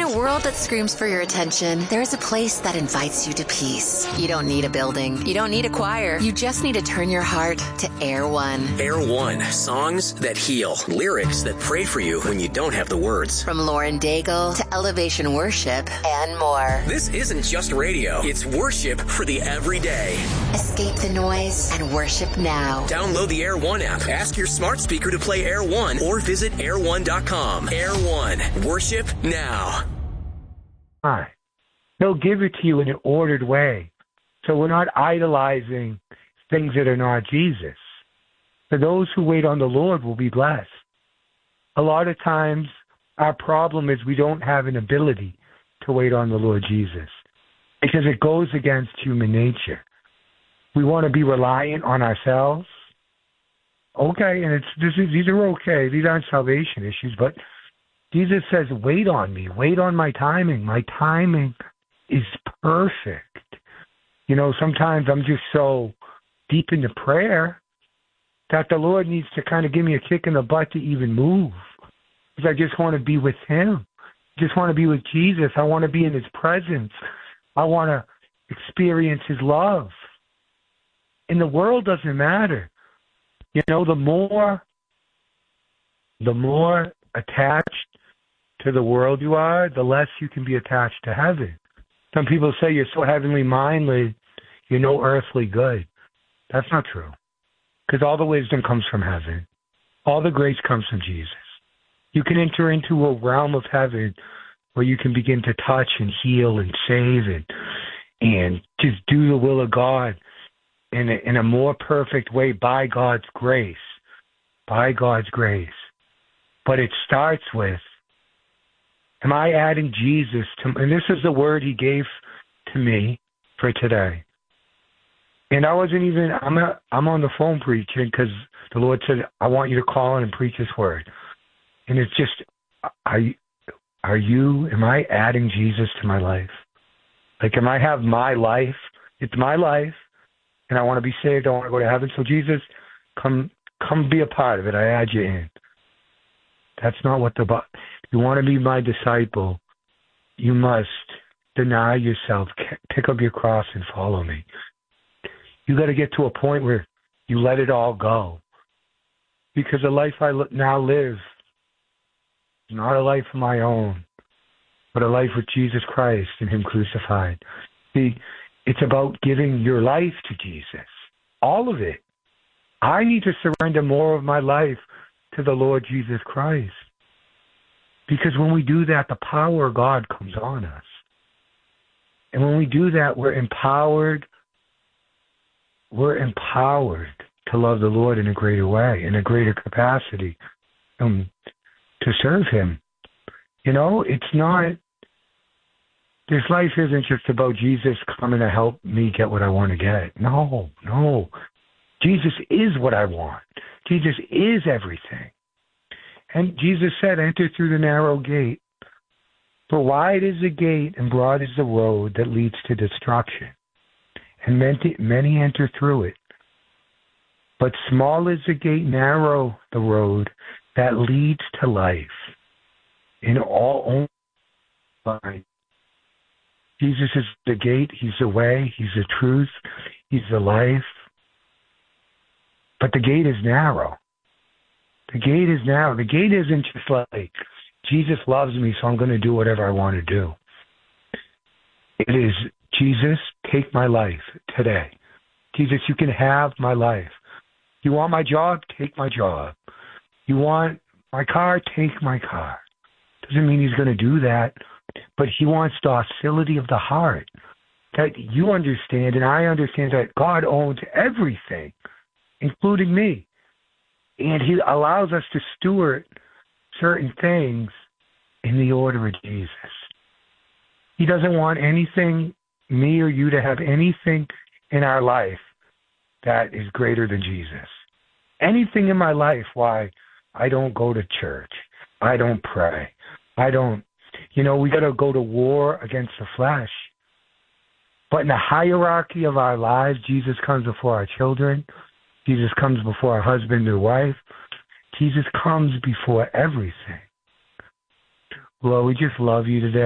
a world that screams for your attention, there is a place that invites you to peace. You don't need a building. You don't need a choir. You just need to turn your heart to Air One. Air One. Songs that heal. Lyrics that pray for you when you don't have the words. From Lauren Daigle to Elevation Worship and more. This isn't just radio. It's worship for the everyday. Escape the noise and worship now. Download the Air One app. Ask your smart speaker to play Air One or visit air1.com. Air One. Worship now. Hi. He'll give it to you in an ordered way. So we're not idolizing things that are not Jesus. For those who wait on the Lord will be blessed. A lot of times our problem is we don't have an ability to wait on the Lord Jesus because it goes against human nature. We want to be reliant on ourselves. Okay, and these are okay. These aren't salvation issues, but Jesus says, wait on me. Wait on my timing. My timing is perfect. You know, sometimes I'm just so deep into prayer that the Lord needs to kind of give me a kick in the butt to even move. Because I just want to be with him. I just want to be with Jesus. I want to be in his presence. I want to experience his love. And the world doesn't matter. You know, the more attached to the world you are, the less you can be attached to heaven. Some people say you're so heavenly minded, you're no earthly good. That's not true. Because all the wisdom comes from heaven. All the grace comes from Jesus. You can enter into a realm of heaven where you can begin to touch and heal and save and just do the will of God in a more perfect way by God's grace. By God's grace. But it starts with, am I adding Jesus to, and this is the word he gave to me for today. And I wasn't even, I'm on the phone preaching because the Lord said, I want you to call in and preach his word. And it's just, am I adding Jesus to my life? Like, I have my life? It's my life, and I want to be saved. I want to go to heaven. So Jesus, come be a part of it. I add you in. That's not what if you want to be my disciple, you must deny yourself, pick up your cross, and follow me. You got to get to a point where you let it all go. Because the life I now live is not a life of my own, but a life with Jesus Christ and him crucified. See, it's about giving your life to Jesus. All of it. I need to surrender more of my life to the Lord Jesus Christ. Because when we do that, the power of God comes on us. And when we do that, we're empowered to love the Lord in a greater way, in a greater capacity, to serve him. You know, it's not, this life isn't just about Jesus coming to help me get what I want to get. No. Jesus is what I want. Jesus is everything. And Jesus said, enter through the narrow gate. For wide is the gate and broad is the road that leads to destruction. And many enter through it. But small is the gate, narrow the road that leads to life. In all only find. Jesus is the gate, he's the way, he's the truth, he's the life. But the gate is narrow. The gate is narrow. The gate isn't just like, Jesus loves me, so I'm going to do whatever I want to do. It is, Jesus, take my life today. Jesus, you can have my life. You want my job? Take my job. You want my car? Take my car. Doesn't mean he's going to do that, but he wants docility of the heart. That you understand and I understand that God owns everything, including me. And he allows us to steward certain things in the order of Jesus. He doesn't want anything, me or you, to have anything in our life that is greater than Jesus. Anything in my life why I don't go to church, I don't pray, we got to go to war against the flesh. But in the hierarchy of our lives, Jesus comes before our children. Jesus comes before our husband or wife. Jesus comes before everything. Lord, we just love you today.